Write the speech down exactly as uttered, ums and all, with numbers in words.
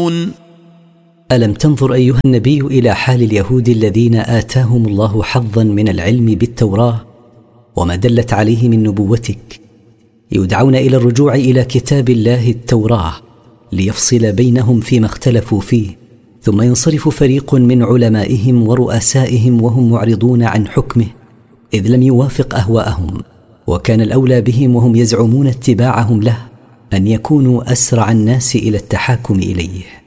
يعرضون. ألم تنظر أيها النبي إلى حال اليهود الذين آتاهم الله حظا من العلم بالتوراة وما دلت عليه من نبوتك، يدعون إلى الرجوع إلى كتاب الله التوراة ليفصل بينهم فيما اختلفوا فيه، ثم ينصرف فريق من علمائهم ورؤسائهم وهم معرضون عن حكمه إذ لم يوافق أهواءهم، وكان الأولى بهم وهم يزعمون اتباعهم له أن يكونوا أسرع الناس إلى التحاكم إليه.